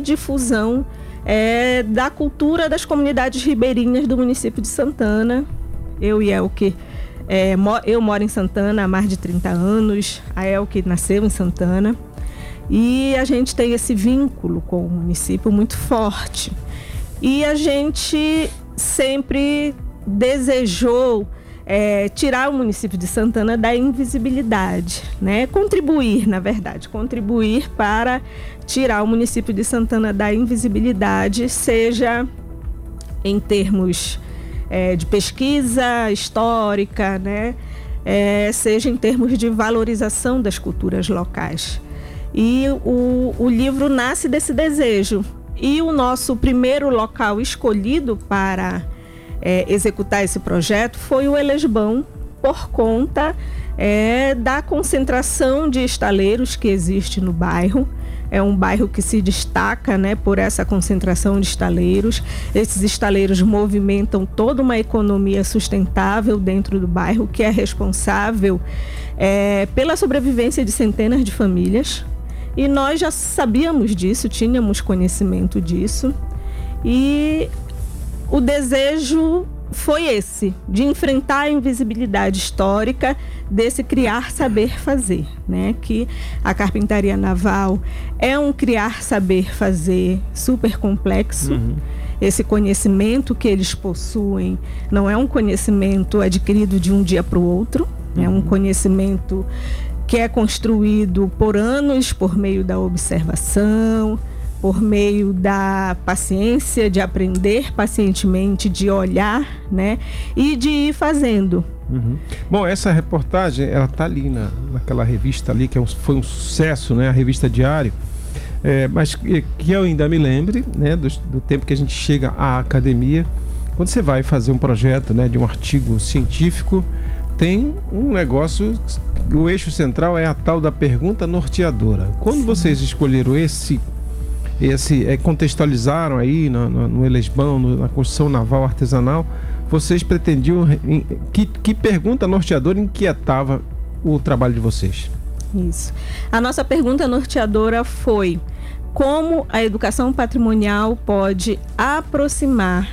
difusão da cultura das comunidades ribeirinhas do município de Santana. Eu e Elke, eu moro em Santana há mais de 30 anos, a Elke nasceu em Santana, e a gente tem esse vínculo com o município muito forte. E a gente sempre desejou tirar o município de Santana da invisibilidade, né? Contribuir para tirar o município de Santana da invisibilidade, seja em termos de pesquisa histórica, né? Seja em termos de valorização das culturas locais. E o livro nasce desse desejo. E o nosso primeiro local escolhido para executar esse projeto foi o Elesbão, por conta da concentração de estaleiros que existe no bairro. É um bairro que se destaca, né, por essa concentração de estaleiros. Esses estaleiros movimentam toda uma economia sustentável dentro do bairro, que é responsável pela sobrevivência de centenas de famílias. E nós já sabíamos disso, tínhamos conhecimento disso. E o desejo foi esse, de enfrentar a invisibilidade histórica desse criar, saber, fazer, né? Que a carpintaria naval é um criar, saber, fazer super complexo. Esse conhecimento que eles possuem não é um conhecimento adquirido de um dia para o outro, é um conhecimento que é construído por anos, por meio da observação, por meio da paciência, de aprender pacientemente, de olhar, né? E de ir fazendo. Bom, essa reportagem, ela está ali naquela revista ali, que foi um sucesso, né? A revista Diário. Mas que eu ainda me lembre, né? Do tempo que a gente chega à academia, quando você vai fazer um projeto, né? De um artigo científico, tem um negócio, o eixo central é a tal da pergunta norteadora. Quando vocês escolheram contextualizaram aí no Elesbão, na construção naval artesanal, vocês pretendiam que pergunta norteadora inquietava o trabalho de vocês? Isso. A nossa pergunta norteadora foi: como a educação patrimonial pode aproximar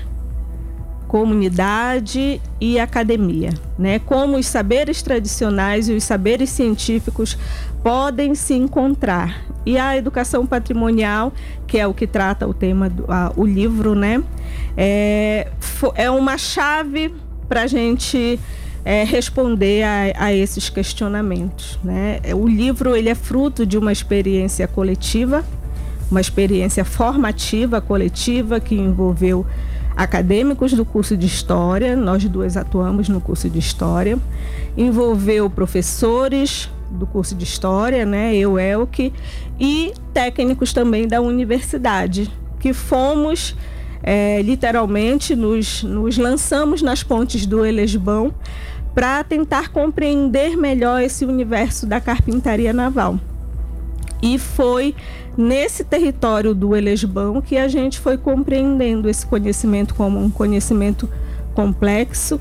comunidade e academia, né? Como os saberes tradicionais e os saberes científicos podem se encontrar. E a educação patrimonial, que é o que trata o tema o livro, né? É uma chave para a gente responder a esses questionamentos, né? O livro, ele é fruto de uma experiência coletiva, uma experiência formativa coletiva que envolveu acadêmicos do curso de História. Nós duas atuamos no curso de História. Envolveu professores do curso de História, né? Eu, Elke, e técnicos também da universidade, que fomos, literalmente, nos lançamos nas pontes do Elesbão para tentar compreender melhor esse universo da carpintaria naval. E foi nesse território do Elesbão que a gente foi compreendendo esse conhecimento como um conhecimento complexo.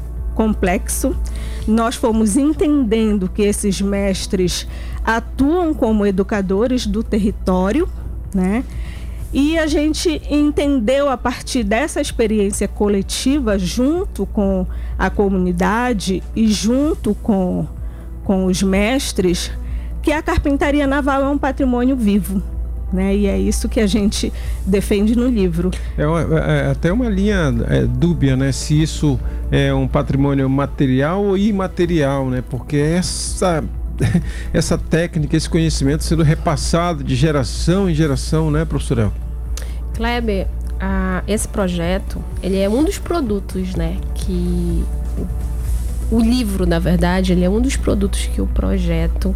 Nós fomos entendendo que esses mestres atuam como educadores do território, né? E a gente entendeu, a partir dessa experiência coletiva, junto com a comunidade e junto com os mestres, que a carpintaria naval é um patrimônio vivo, né? E é isso que a gente defende no livro. É até uma linha dúbia, né? Se isso é um patrimônio material ou imaterial, né? Porque essa técnica, esse conhecimento sendo repassado de geração em geração, né, professor Elke? Kleber, esse projeto, ele é um dos produtos, né, que o livro, na verdade, ele é um dos produtos que o projeto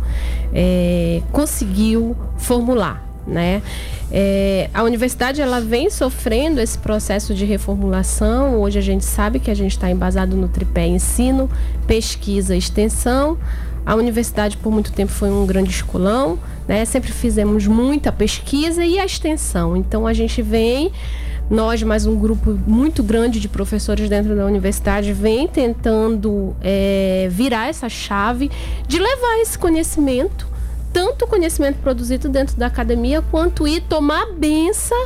conseguiu formular, né? A universidade, ela vem sofrendo esse processo de reformulação. Hoje a gente sabe que a gente está embasado no tripé ensino, pesquisa e extensão. A universidade, por muito tempo, foi um grande escolão, né? Sempre fizemos muita pesquisa e a extensão. Então a gente vem, nós mais um grupo muito grande de professores dentro da universidade, vem tentando virar essa chave de levar esse conhecimento, tanto o conhecimento produzido dentro da academia, quanto ir tomar benção